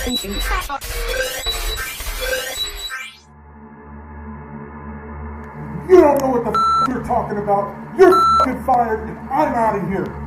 You don't know what the f you're talking about. You're f***ing fired. I'm out of here.